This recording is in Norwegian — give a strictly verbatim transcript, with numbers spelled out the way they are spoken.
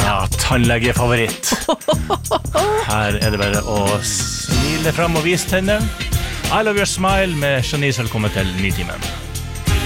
Ja, tannlegefavoritt. Her er det bare å smile frem og vise tennene. I love your smile med Shanice, velkommen til Nytimen.